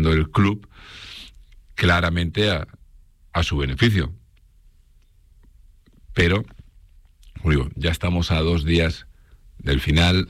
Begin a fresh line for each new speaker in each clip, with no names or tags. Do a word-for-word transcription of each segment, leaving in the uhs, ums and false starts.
utilizando el club claramente a, a su beneficio. Pero, como digo, ya estamos a dos días del final.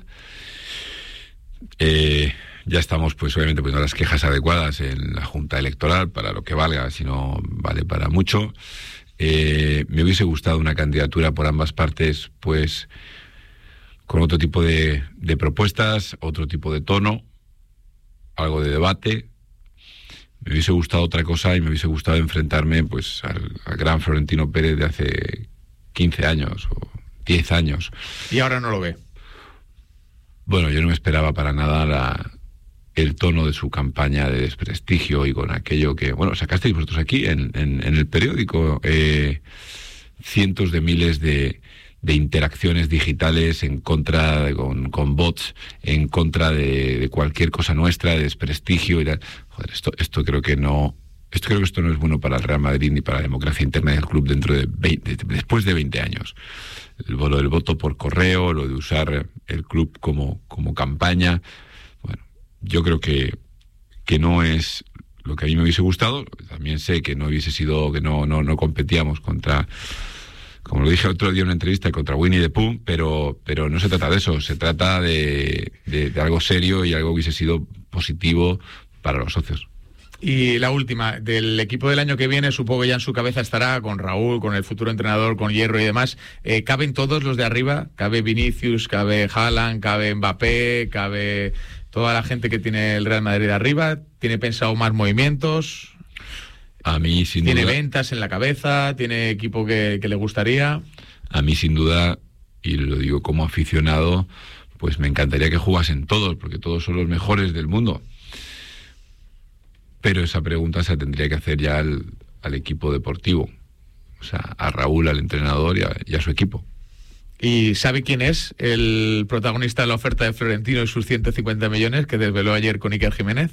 Eh, ya estamos, pues obviamente, poniendo las quejas adecuadas en la Junta Electoral para lo que valga, si no vale para mucho. Eh, me hubiese gustado una candidatura por ambas partes, pues con otro tipo de, de propuestas, otro tipo de tono, algo de debate. Me hubiese gustado otra cosa y me hubiese gustado enfrentarme pues al, al gran Florentino Pérez de hace quince años o diez años.
¿Y ahora no lo ve?
Bueno, yo no me esperaba para nada la, el tono de su campaña de desprestigio y con aquello que, bueno, sacasteis vosotros aquí en, en, en el periódico, eh, cientos de miles de, de interacciones digitales en contra, de, con, con bots, en contra de, de cualquier cosa nuestra, de desprestigio y tal. Joder, esto, esto creo que no... Esto creo que esto no es bueno para el Real Madrid ni para la democracia interna del club dentro de veinte, después de veinte años. El, lo del voto por correo, lo de usar el club como, como campaña. Bueno, yo creo que, que no es lo que a mí me hubiese gustado. También sé que no hubiese sido, que no, no, no competíamos contra, como lo dije el otro día en una entrevista, contra Winnie the Pooh, pero, pero no se trata de eso. Se trata de, de, de algo serio y algo que hubiese sido positivo para los socios.
Y la última, del equipo del año que viene, supongo que ya en su cabeza estará con Raúl, con el futuro entrenador, con Hierro y demás. Eh, ¿Caben todos los de arriba? ¿Cabe Vinicius, cabe Haaland, cabe Mbappé, cabe toda la gente que tiene el Real Madrid de arriba? ¿Tiene pensado más movimientos?
A mí, sin
¿Tiene
duda,
ventas en la cabeza? ¿Tiene equipo que, que le gustaría?
A mí, sin duda, y lo digo como aficionado, pues me encantaría que jugasen todos, porque todos son los mejores del mundo. Pero esa pregunta se tendría que hacer ya al, al equipo deportivo, o sea, a Raúl, al entrenador y a, y a su equipo.
¿Y sabe quién es el protagonista de la oferta de Florentino y sus ciento cincuenta millones que desveló ayer con Iker Jiménez?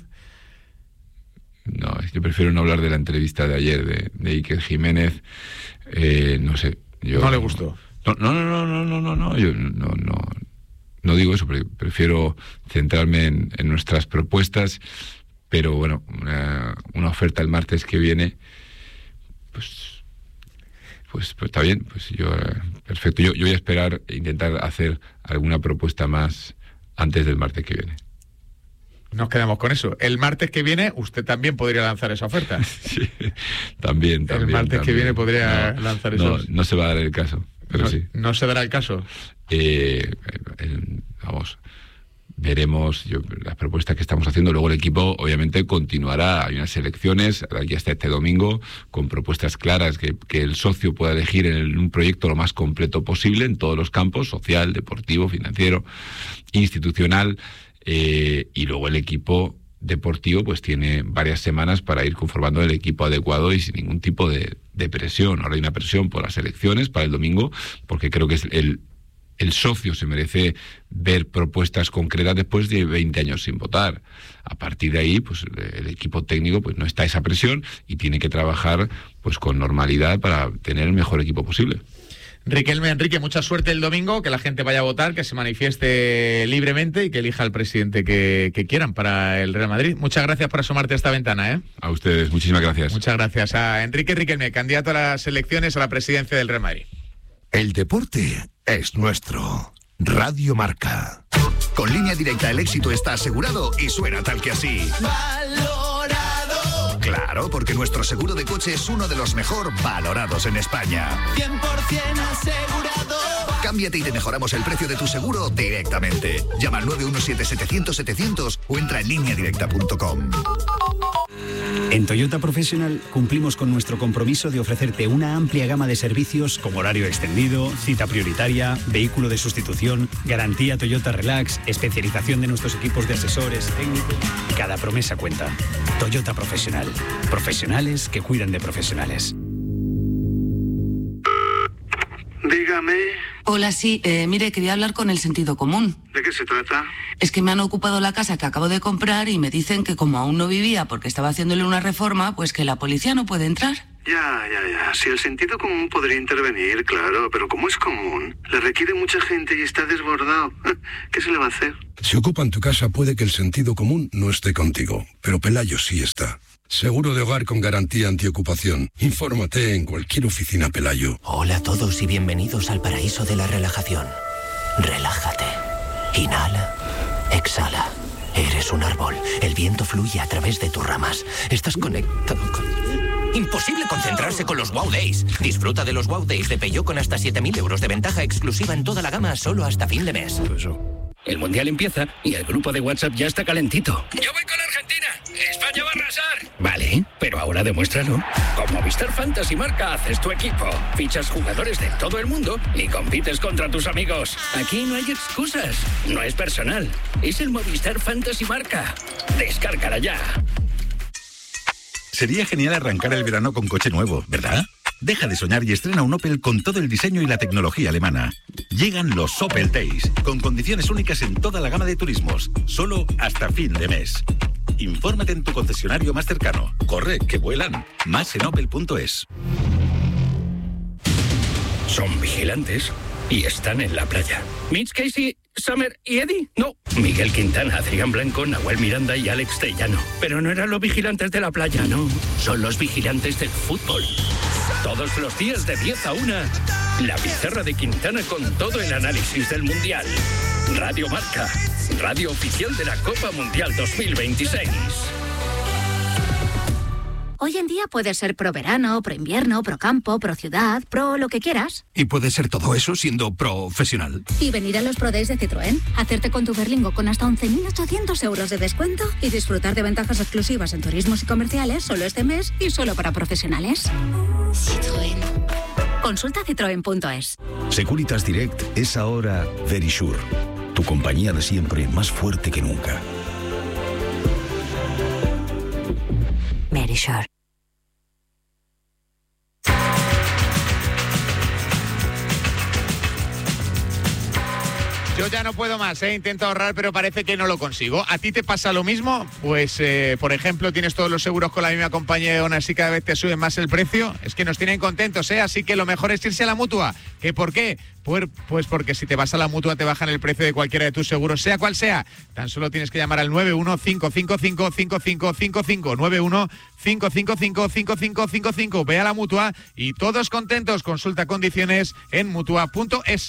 No, yo prefiero no hablar de la entrevista de ayer de, de Iker Jiménez. Eh, no sé. Yo,
¿No le gustó?
No, no, no, no, no, no, no, yo no, no, no digo eso, pero prefiero centrarme en, en nuestras propuestas. Pero bueno, una, una oferta el martes que viene, pues, pues, pues está bien, pues yo, perfecto. Yo, yo voy a esperar e intentar hacer alguna propuesta más antes del martes que viene.
Nos quedamos con eso. El martes que viene usted también podría lanzar esa oferta.
Sí, también, también.
El martes
también.
que viene podría
no,
lanzar
no,
eso.
No se va a dar el caso, pero
no,
sí.
¿No se dará el caso?
Eh, el, vamos... Veremos yo, las propuestas que estamos haciendo. Luego el equipo obviamente continuará. Hay unas elecciones aquí hasta este domingo con propuestas claras que, que el socio pueda elegir en el, un proyecto lo más completo posible en todos los campos: social, deportivo, financiero, institucional. Eh, y luego el equipo deportivo pues tiene varias semanas para ir conformando el equipo adecuado y sin ningún tipo de, de presión. Ahora hay una presión por las elecciones para el domingo, porque creo que es el El socio se merece ver propuestas concretas después de veinte años sin votar. A partir de ahí, pues el equipo técnico pues no está esa presión y tiene que trabajar pues con normalidad para tener el mejor equipo posible.
Riquelme, Enrique, mucha suerte el domingo, que la gente vaya a votar, que se manifieste libremente y que elija al presidente que, que quieran para el Real Madrid. Muchas gracias por asomarte a esta ventana, ¿eh?
A ustedes, muchísimas gracias.
Muchas gracias a Enrique Riquelme, candidato a las elecciones a la presidencia del Real Madrid.
El deporte es nuestro. Radio Marca.
Con Línea Directa el éxito está asegurado y suena tal que así.
Valorado.
Claro, porque nuestro seguro de coche es uno de los mejor valorados en España.
cien por ciento asegurado.
Cámbiate y te mejoramos el precio de tu seguro directamente. Llama al nueve uno siete setecientos setecientos o entra en línea directa punto com.
En Toyota Professional cumplimos con nuestro compromiso de ofrecerte una amplia gama de servicios como horario extendido, cita prioritaria, vehículo de sustitución, garantía Toyota Relax, especialización de nuestros equipos de asesores técnicos. Cada promesa cuenta. Toyota Professional. Profesionales que cuidan de profesionales.
Dígame.
Hola, sí, eh, mire, quería hablar con el sentido común.
¿De qué se trata?
Es que me han ocupado la casa que acabo de comprar y me dicen que como aún no vivía porque estaba haciéndole una reforma, pues que la policía no puede entrar.
Ya, ya, ya. Si el sentido común podría intervenir, claro, pero como es común, le requiere mucha gente y está desbordado. ¿Qué se le va a hacer?
Si ocupan tu casa puede que el sentido común no esté contigo, pero Pelayo sí está. Seguro de hogar con garantía antiocupación. Infórmate en cualquier oficina Pelayo.
Hola a todos y bienvenidos al paraíso de la relajación. Relájate. Inhala. Exhala. Eres un árbol. El viento fluye a través de tus ramas. Estás conectado con... Imposible concentrarse con los Wow Days. Disfruta de los Wow Days de Peugeot con hasta siete mil euros de ventaja exclusiva en toda la gama solo hasta fin de mes.
El Mundial empieza y el grupo de WhatsApp ya está calentito. ¡Yo voy con Argentina! ¡España va a arrasar! Vale, pero ahora demuéstralo. Con Movistar Fantasy Marca haces tu equipo. Fichas jugadores de todo el mundo y compites contra tus amigos. Aquí no hay excusas. No es personal. Es el Movistar Fantasy Marca. Descárgala ya.
Sería genial arrancar el verano con coche nuevo, ¿verdad? Deja de soñar y estrena un Opel con todo el diseño y la tecnología alemana. Llegan los Opel Days, con condiciones únicas en toda la gama de turismos, solo hasta fin de mes. Infórmate en tu concesionario más cercano. Corre, que vuelan. Más en opel punto es.
Son vigilantes y están en la playa. Mitch Casey, Summer y Eddie. No, Miguel Quintana, Adrián Blanco, Nahuel Miranda y Alex Tellano. Pero no eran los vigilantes de la playa, no. Son los vigilantes del fútbol. Todos los días de diez a una, la pizarra de Quintana con todo el análisis del Mundial. Radio Marca, radio oficial de la Copa Mundial dos mil veintiséis.
Hoy en día puedes ser pro verano, pro invierno, pro campo, pro ciudad, pro lo que quieras.
Y puedes ser todo eso siendo profesional.
Y venir a los Pro Days de Citroën, hacerte con tu Berlingo con hasta once mil ochocientos euros de descuento y disfrutar de ventajas exclusivas en turismos y comerciales solo este mes y solo para profesionales. Citroën. Consulta citroen punto es.
Securitas Direct es ahora Verisure, tu compañía de siempre más fuerte que nunca.
Verisure.
Yo ya no puedo más, ¿eh? Intento ahorrar, pero parece que no lo consigo. ¿A ti te pasa lo mismo? Pues, eh, por ejemplo, tienes todos los seguros con la misma compañía y aún así cada vez te suben más el precio. Es que nos tienen contentos, ¿eh? Así que lo mejor es irse a la Mutua. ¿Qué por qué? Pues, pues porque si te vas a la Mutua te bajan el precio de cualquiera de tus seguros, sea cual sea. Tan solo tienes que llamar al nueve uno cinco cinco cinco cinco cinco cinco cinco, nueve uno cinco cinco cinco cinco cinco cinco cinco. Ve a la Mutua y todos contentos. Consulta condiciones en mutua punto es.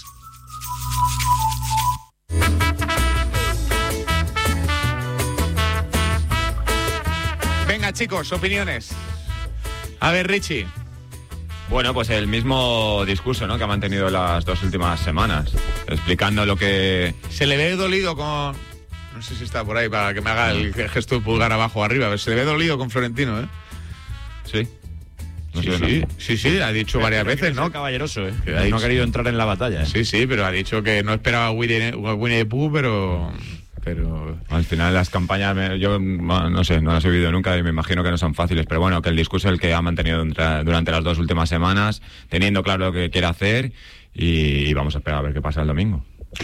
Venga, chicos, opiniones. A ver, Richie.
Bueno, pues el mismo discurso, ¿no?, que ha mantenido las dos últimas semanas, explicando lo que...
Se le ve dolido con... No sé si está por ahí para que me haga el gesto de pulgar abajo o arriba. A ver, se le ve dolido con Florentino, ¿eh?
Sí.
No sí, sé, sí, no. sí, sí, ha dicho pero, varias pero veces, ¿no?
Caballeroso, ¿eh?
Que
ha
no
dicho...
ha querido entrar en la batalla, ¿eh? Sí, sí, pero ha dicho que no esperaba a Winnie, Winnie the Pooh, pero... pero
al final las campañas, yo no sé, no las he vivido nunca y me imagino que no son fáciles, pero bueno, que el discurso es el que ha mantenido durante las dos últimas semanas, teniendo claro lo que quiere hacer y vamos a esperar a ver qué pasa el domingo.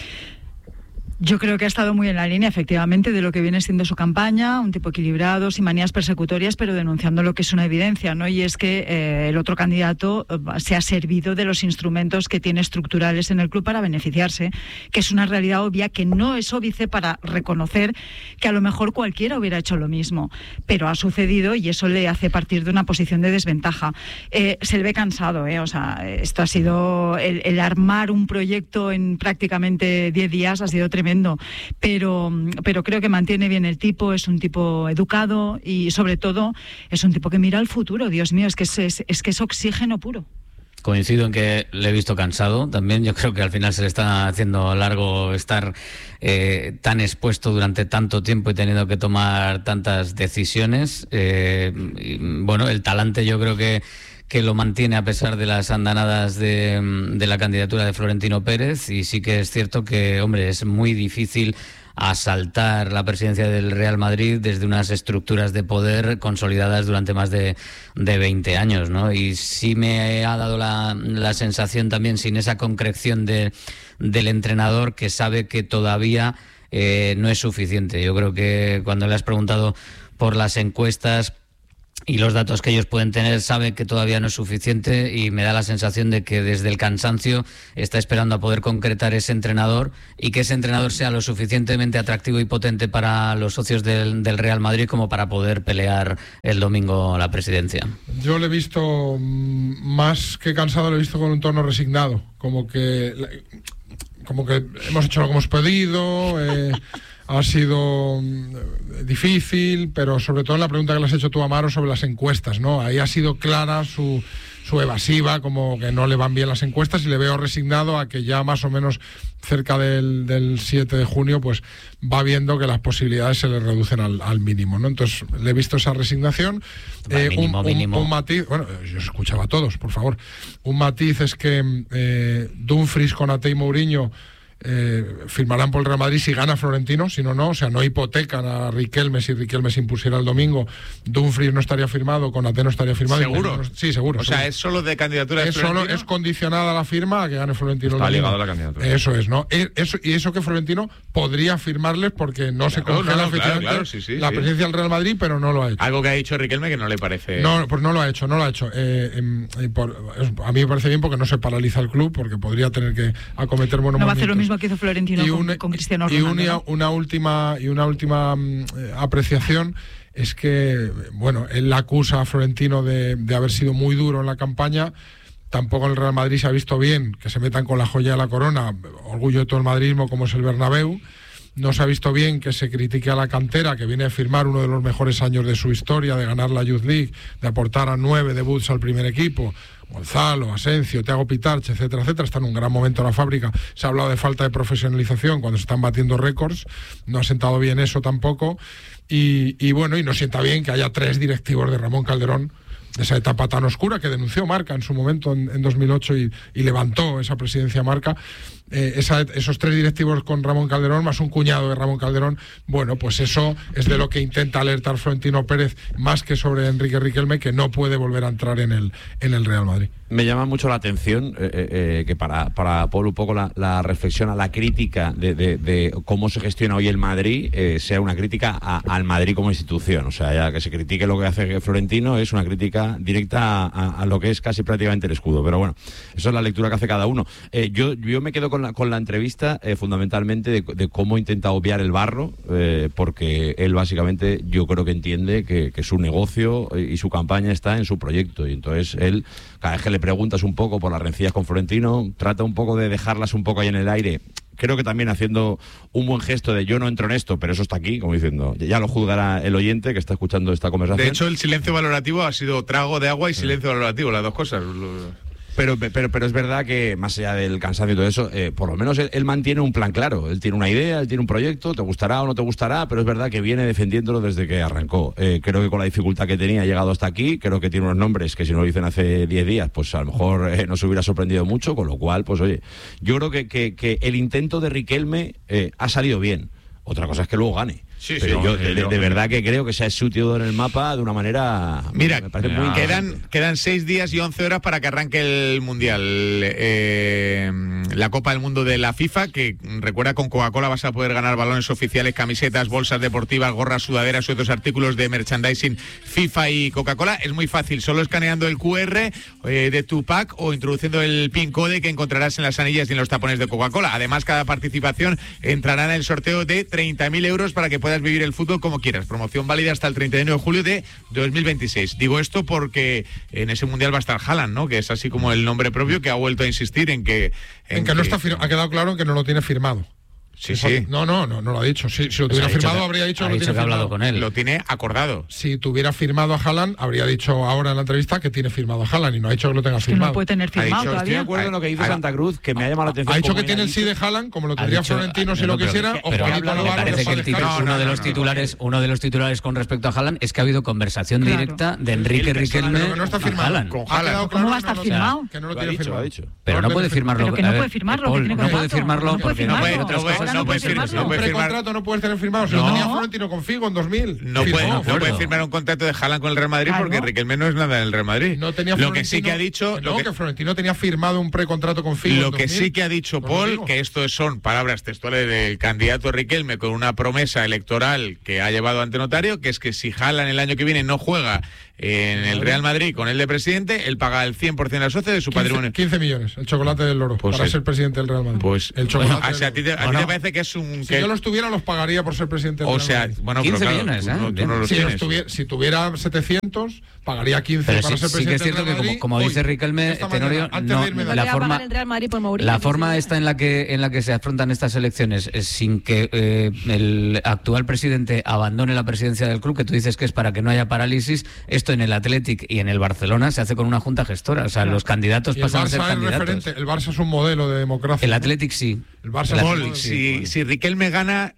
Yo creo que ha estado muy en la línea, efectivamente, de lo que viene siendo su campaña, un tipo equilibrado, sin manías persecutorias, pero denunciando lo que es una evidencia, ¿no? Y es que eh, el otro candidato eh, se ha servido de los instrumentos que tiene estructurales en el club para beneficiarse, que es una realidad obvia, que no es óbice para reconocer que a lo mejor cualquiera hubiera hecho lo mismo, pero ha sucedido y eso le hace partir de una posición de desventaja. Eh, se le ve cansado, ¿eh? O sea, esto ha sido, el, el armar un proyecto en prácticamente diez días ha sido tremendo. Pero, pero creo que mantiene bien el tipo, es un tipo educado y sobre todo es un tipo que mira al futuro. Dios mío, es que es, es, es, que es oxígeno puro.
Coincido en que le he visto cansado también. Yo creo que al final se le está haciendo largo estar eh, tan expuesto durante tanto tiempo y teniendo que tomar tantas decisiones. Eh, y, bueno, el talante yo creo que que lo mantiene a pesar de las andanadas de, de la candidatura de Florentino Pérez, y sí que es cierto que, hombre, es muy difícil asaltar la presidencia del Real Madrid desde unas estructuras de poder consolidadas durante más de, de veinte años, ¿no? Y sí me ha dado la, la sensación también, sin esa concreción de, del entrenador, que sabe que todavía eh, no es suficiente. Yo creo que cuando le has preguntado por las encuestas, y los datos que ellos pueden tener, sabe que todavía no es suficiente, y me da la sensación de que desde el cansancio está esperando a poder concretar ese entrenador y que ese entrenador sea lo suficientemente atractivo y potente para los socios del, del Real Madrid como para poder pelear el domingo la presidencia.
Yo le he visto más que cansado, lo he visto con un tono resignado, como que como que hemos hecho lo que hemos pedido, eh, ha sido difícil, pero sobre todo en la pregunta que le has hecho tú, Amaro, sobre las encuestas, ¿no? Ahí ha sido clara su, su evasiva, como que no le van bien las encuestas, y le veo resignado a que ya más o menos cerca del, del siete de junio pues va viendo que las posibilidades se le reducen al, al mínimo, ¿no? Entonces le he visto esa resignación. Eh, mínimo, un, mínimo. Un, un matiz, bueno, yo escuchaba a todos, por favor. Un matiz es que eh, Dumfries, Konaté y Mourinho Eh, firmarán por el Real Madrid si gana Florentino, si no, no, o sea, no hipotecan a Riquelme si Riquelme se impusiera el domingo. Dumfries no estaría firmado, Konaté no estaría firmado.
¿Seguro?
No, sí, seguro.
O
seguro.
sea, es solo de candidatura de
es
Florentino.
Solo, es condicionada la firma a que gane Florentino.
Está
el
ligado a la candidatura.
Eso es, ¿no? Eso, y eso que Florentino podría firmarles porque no claro, se congela no, no, oficialmente claro, claro, sí, sí, la sí. presidencia del Real Madrid, pero no lo ha hecho.
Algo que ha dicho Riquelme que no le parece...
No, pues no lo ha hecho, no lo ha hecho. Eh, eh, por, a mí me parece bien porque no se paraliza el club, porque podría tener que acometer monumentos.
No va a hacer lo mismo que hizo Florentino con, un, con Cristiano Ronaldo.
Y una, ¿no? una última, y una última eh, apreciación es que, bueno, él acusa a Florentino de, de haber sido muy duro en la campaña. Tampoco en el Real Madrid se ha visto bien que se metan con la joya de la corona, orgullo de todo el madridismo como es el Bernabéu. No se ha visto bien que se critique a la cantera, que viene a firmar uno de los mejores años de su historia, de ganar la Youth League, de aportar a nueve debuts al primer equipo. Gonzalo, Asencio, Thiago Pitarch, etcétera, etcétera. Está en un gran momento la fábrica. Se ha hablado de falta de profesionalización cuando se están batiendo récords. No ha sentado bien eso tampoco. Y, y bueno, y no sienta bien que haya tres directivos de Ramón Calderón, de esa etapa tan oscura que denunció Marca en su momento en, en dos mil ocho y, y levantó esa presidencia Marca. Eh, esa, esos tres directivos con Ramón Calderón, más un cuñado de Ramón Calderón, bueno, pues eso es de lo que intenta alertar Florentino Pérez, más que sobre Enrique Riquelme, que no puede volver a entrar en el, en el Real Madrid.
Me llama mucho la atención eh, eh, que para, para Paul un poco la, la reflexión a la crítica de, de, de cómo se gestiona hoy el Madrid eh, sea una crítica a, al Madrid como institución. O sea, ya que se critique lo que hace Florentino es una crítica directa a, a, a lo que es casi prácticamente el escudo. Pero bueno, eso es la lectura que hace cada uno. Eh, yo, yo me quedo con la, con la entrevista eh, fundamentalmente de, de cómo intenta obviar el barro, eh, porque él básicamente yo creo que entiende que, que su negocio y su campaña está en su proyecto, y entonces él, cada vez que le preguntas un poco por las rencillas con Florentino, trata un poco de dejarlas un poco ahí en el aire. Creo que también haciendo un buen gesto de yo no entro en esto, pero eso está aquí, como diciendo, ya lo juzgará el oyente que está escuchando esta conversación.
De hecho, el silencio valorativo ha sido trago de agua y silencio sí. valorativo, las dos cosas.
Pero, pero, pero es verdad que, más allá del cansancio y todo eso, eh, por lo menos él, él mantiene un plan claro. Él tiene una idea, él tiene un proyecto, te gustará o no te gustará, pero es verdad que viene defendiéndolo desde que arrancó. Eh, creo que con la dificultad que tenía ha llegado hasta aquí. Creo que tiene unos nombres que si no lo dicen hace diez días, pues a lo mejor eh, no se hubiera sorprendido mucho, con lo cual, pues oye, yo creo que, que, que el intento de Riquelme eh, ha salido bien. Otra cosa es que luego gane. Sí, pero sí, yo de, de, de verdad que creo que se ha situado en el mapa de una manera...
Mira,
me parece
muy
muy
quedan, quedan seis días y once horas para que arranque el Mundial. Eh, la Copa del Mundo de la FIFA, que recuerda, con Coca-Cola vas a poder ganar balones oficiales, camisetas, bolsas deportivas, gorras, sudaderas y otros artículos de merchandising FIFA y Coca-Cola. Es muy fácil, solo escaneando el cu erre eh, de tu pack o introduciendo el PIN code que encontrarás en las anillas y en los tapones de Coca-Cola. Además, cada participación entrará en el sorteo de treinta mil euros para que puedas vivir el fútbol como quieras. Promoción válida hasta el treinta y uno de julio de dos mil veintiséis. Digo esto porque en ese mundial va a estar Haaland, ¿no? Que es así como el nombre propio, que ha vuelto a insistir en que...
En, en que, que no está fir- ha quedado claro que no lo tiene firmado.
Sí, sí.
No, no, no, no lo ha dicho. Si, si lo tuviera firmado,
que,
habría dicho
ha
que lo
dicho
tiene
que ha
firmado.
hablado con él.
Lo tiene acordado.
Si tuviera firmado a Haaland, habría dicho ahora en la entrevista que tiene firmado a Haaland y no ha dicho que lo tenga
es
firmado.
Que no puede tener firmado
dicho,
todavía.
Estoy de acuerdo en lo que dice Santa Cruz, que me ha llamado la atención.
Ha dicho que tiene el sí de Haaland, como lo tendría
dicho,
Florentino si
no,
lo
pero,
quisiera,
pero,
o
pero
Juanito
me
Navarro.
parece que el titular,
no, no,
uno de
no,
los
no,
titulares,
no.
uno de los titulares con respecto a Haaland es que ha habido conversación
claro.
directa de Enrique Riquelme
pero no está firmado.
Haaland.
Con Haaland.
¿Cómo va a estar firmado?
Que no lo tiene firmado.
Pero no puede firmarlo.
Pero que no puede firmarlo.
No puede firmarlo porque no puede otras cosas.
ahora no puedes firmarlo.
Un precontrato no puedes tener firmado. Si
No.
lo tenía Florentino con Figo en dos mil.
No
Firmó.
puede, no puede firmar un contrato de Haaland con el Real Madrid
Claro.
porque Riquelme no es nada del Real Madrid.
No tenía
lo que sí
Florentino-
que ha dicho...
No,
lo
que,
que,
Florentino tenía firmado un precontrato con Figo.
lo
en
que
dos mil.
sí que ha dicho
Pues lo
Paul,
digo.
que esto son palabras textuales del candidato Riquelme con una promesa electoral que ha llevado ante notario, que es que si Haaland el año que viene no juega en el Real Madrid con él de presidente, él paga el cien por ciento al socio de su patrimonio.
quince millones, el chocolate del loro,
Pues
para
el-
ser presidente del Real Madrid.
Pues
el chocolate.
bueno, o sea, a ti te, a ti
del
te
oro.
parece que es un...
Si
que-
yo los tuviera, los pagaría por ser presidente del
o
Real
sea,
Madrid.
bueno, pero claro, tú no- tú no los
si, los
tienes.
tuviera, si tuviera setecientos, pagaría quince
Pero
para
sí,
ser
sí que
presidente
es cierto
del
que,
Real
como,
Madrid.
como
hoy,
dice Riquelme,
esta
Tenorio,
mañana, antes
no,
de irme de
la
aquí.
forma,
el Real Madrid por Mourinho.
la forma esta en la que en la que se afrontan estas elecciones es sin que eh, el actual presidente abandone la presidencia del club, que tú dices que es para que no haya parálisis. Esto en el Athletic y en el Barcelona se hace con una junta gestora, o sea, los candidatos
Y el
pasan a ser
Barça es
candidatos.
referente, el Barça es un modelo de democracia.
El Athletic sí.
El Barça
El
es un
Paul,
modelo.
si, si Riquelme gana,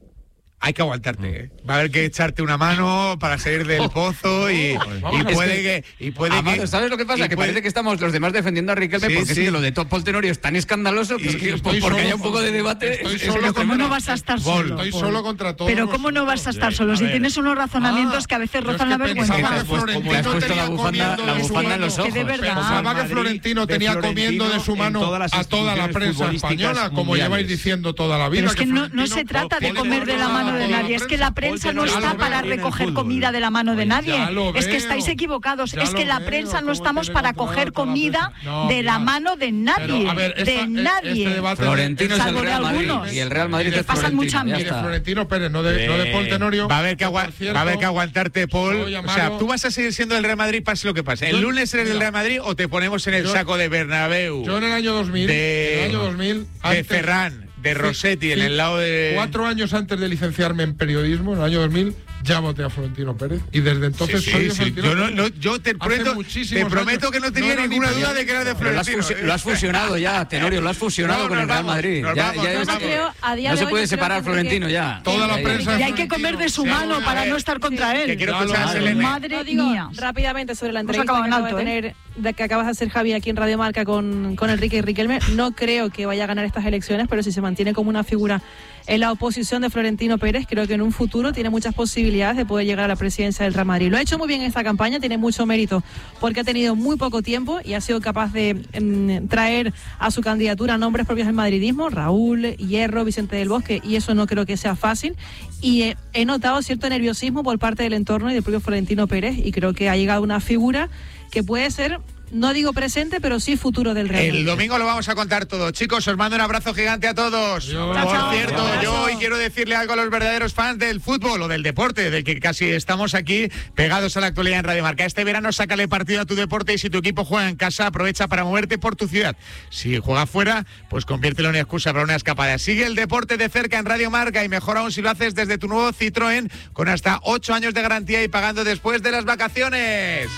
hay que aguantarte. ¿eh? Va a haber que echarte una mano para salir del pozo y, y
Es
puede
que-
que... Y puede
Amado,
que
¿sabes lo que pasa?
y
Que
puede-
parece que estamos los demás defendiendo a Riquelme
Sí,
porque
sí.
es que lo de Top Paul Tenorio es tan escandaloso que,
Y-
es que
y
por-
estoy
porque
solo
haya un poco de debate.
Estoy
es-
solo
es-
¿Cómo no vas a estar solo?
Estoy
Paul?
solo contra todos.
Pero ¿cómo no vas a estar solo?
A
Si
ver.
tienes unos razonamientos que a veces
Yo es
rozan
que
la
pensaba
vergüenza.
que Florentino
Como has puesto
tenía
la bufanda-
comiendo
la
de su
bufanda en
mano-
los ojos.
Que de verdad.
Pensaba que
Madrid
Florentino
de
tenía
Florentino
comiendo de su
en
mano
todas las
a toda la
instituciones
prensa
futbolísticas
española, como
mundiales.
lleváis diciendo toda la vida.
Pero es que no, no
Florentino
se trata de
pone
comer de la
toda
mano de
toda la
nadie, es que la prensa no
Ya
está
lo
para
veo.
recoger comida de la mano de nadie.
Ya lo
Es que
veo.
estáis equivocados,
Ya
es que
lo
la
veo,
prensa no
cómo
estamos
tiene
para
controlado
coger
toda la
comida
prensa. No,
de la
mira.
mano de nadie,
Pero, a ver, esta-
de
e-
nadie.
este debate-
Florentino es el
Salvo de
Real Madrid
algunos.
y el Real Madrid
Que
es
pasan
Florentino,
mucha
ya
hambre.
Mire,
está.
Florentino Pérez, no de, no de Paul Tenorio.
Va a haber que, agua-
por cierto,
va a haber que aguantarte, Paul.
soy
O
amado.
sea, tú vas a seguir siendo del Real Madrid, pase lo que pase. ¿El
Yo-
lunes eres del
mira.
Real Madrid o te ponemos en el
Yo-
saco de Bernabéu?
Yo en el año dos mil,
de,
en el año dos mil,
de
antes-
Ferran, de
Sí,
Rossetti, en
sí,
el lado de...
Cuatro años antes de licenciarme en periodismo, en el año dos mil, ya voté a Florentino Pérez. Y desde entonces
Sí,
soy
sí,
de
sí.
Florentino
Yo, no,
Pérez.
no, yo te,
Hace
prometo,
muchísimos
te prometo
años.
que no tenía
No, no,
ninguna
ni
duda de que era de
Pero lo has,
Florentino.
fusi-
¿eh?
lo has fusionado ya, Tenorio, lo has fusionado
No,
con
nos
el Real
vamos,
Madrid.
nos
Ya,
vamos,
ya
nos
es
vamos.
que
Creo, a día
no
de
se
hoy
puede
yo creo
separar
que
Florentino ya.
Toda la
Ya,
prensa
Y hay que comer de su
Sí,
mano
a
para
ver,
no estar contra
que
él.
quiero
Ya lo
escuchar a
veo.
Selene.
Madre
No, digo
mía.
rápidamente sobre la
Hemos
entrevista
acabado
que,
en
acaba
alto,
de
¿eh?
tener, de que acabas de hacer Javi aquí en Radio Marca con, con Enrique y Riquelme. No creo que vaya a ganar estas elecciones, pero si se mantiene como una figura en la oposición de Florentino Pérez, creo que en un futuro tiene muchas posibilidades de poder llegar a la presidencia del Real Madrid. Lo ha hecho muy bien en esta campaña, tiene mucho mérito porque ha tenido muy poco tiempo y ha sido capaz de mm, traer a su candidatura nombres propios del madridismo, Raúl, Hierro, Vicente del Bosque, y eso no creo que sea fácil. Y eh, he notado cierto nerviosismo por parte del entorno y del propio Florentino Pérez, y creo que ha llegado una figura que puede ser, no digo presente, pero sí futuro del Real Madrid.
El domingo lo vamos a contar todo. Chicos, os mando un abrazo gigante a todos.
Adiós.
Por
Chao,
cierto,
chao.
yo hoy quiero decirle algo a los verdaderos fans del fútbol o del deporte, del que casi estamos aquí pegados a la actualidad en Radio Marca. Este verano sácale partido a tu deporte y si tu equipo juega en casa, aprovecha para moverte por tu ciudad. Si juega fuera, pues conviértelo en excusa para una escapada. Sigue el deporte de cerca en Radio Marca y mejor aún si lo haces desde tu nuevo Citroën con hasta ocho años de garantía y pagando después de las vacaciones.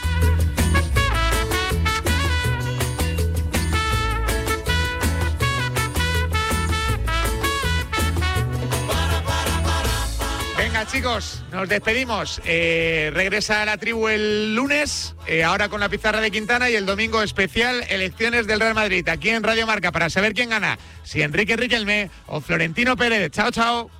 Venga, chicos, nos despedimos. Eh, regresa a la tribu el lunes, eh, ahora con la pizarra de Quintana, y el domingo especial elecciones del Real Madrid, aquí en Radio Marca, para saber quién gana, si Enrique Riquelme o Florentino Pérez. Chao, chao.